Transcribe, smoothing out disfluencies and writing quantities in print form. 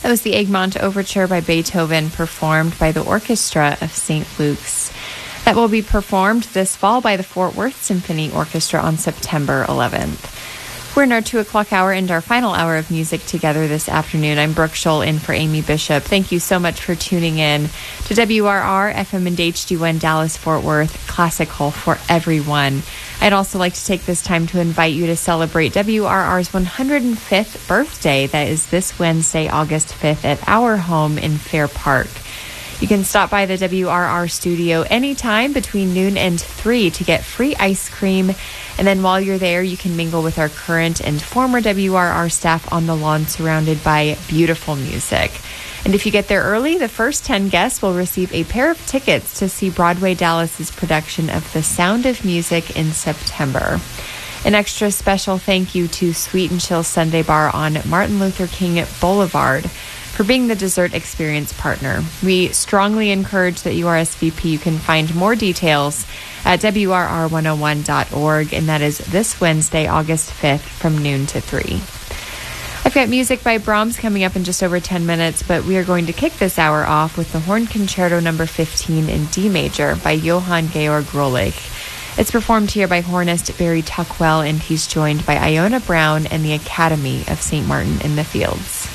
That was the Egmont Overture by Beethoven, performed by the Orchestra of St. Luke's. That will be performed this fall by the Fort Worth Symphony Orchestra on September 11th. We're in our 2 o'clock hour and our final hour of music together this afternoon. I'm Brooke Scholl in for Amy Bishop. Thank you so much for tuning in to WRR FM and HD1 Dallas Fort Worth, classical for everyone. I'd also like to take this time to invite you to celebrate WRR's 105th birthday. That is this Wednesday, August 5th at our home in Fair Park. You can stop by the WRR studio anytime between noon and 3 to get free ice cream. And then while you're there, you can mingle with our current and former WRR staff on the lawn surrounded by beautiful music. And if you get there early, the first 10 guests will receive a pair of tickets to see Broadway Dallas's production of The Sound of Music in September. An extra special thank you to Sweet and Chill Sunday Bar on Martin Luther King Boulevard for being the dessert experience partner. We strongly encourage that you RSVP. You can find more details at WRR101.org, and that is this Wednesday, August 5th from noon to 3. I've got music by Brahms coming up in just over 10 minutes, but we are going to kick this hour off with the Horn Concerto No. 15 in D major by Johann Georg Rohlich. It's performed here by hornist Barry Tuckwell, and he's joined by Iona Brown and the Academy of St. Martin in the Fields.